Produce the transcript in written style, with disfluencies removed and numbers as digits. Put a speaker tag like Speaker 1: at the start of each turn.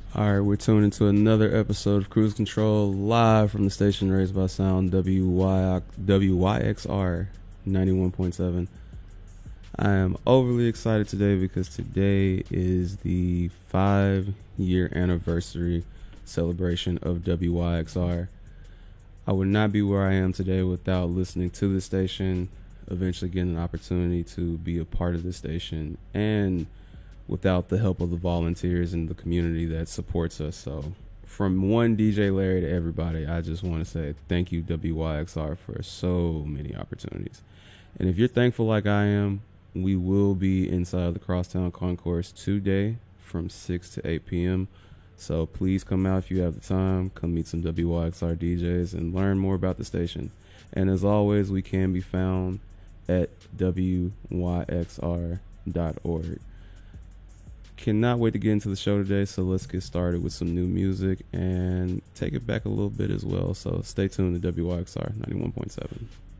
Speaker 1: All right, we're tuned into another episode of Cruise Control live from the station Raised by Sound, WYXR 91.7. I am overly excited today because today is the 5-year anniversary celebration of WYXR. I would not be where I am today without listening to the station, eventually getting an opportunity to be a part of the station, and without the help of the volunteers and the community that supports us. So from one DJ Larry to everybody, I just want to say thank you, WYXR, for so many opportunities. And if you're thankful like I am, we will be inside the Crosstown Concourse today from 6 to 8 p.m. So please come out if you have the time. Come meet some WYXR DJs and learn more about the station. And as always, we can be found at WYXR.org. Cannot wait to get into the show today, so let's get started with some new music and take it back a little bit as well. So stay tuned to WYXR 91.7.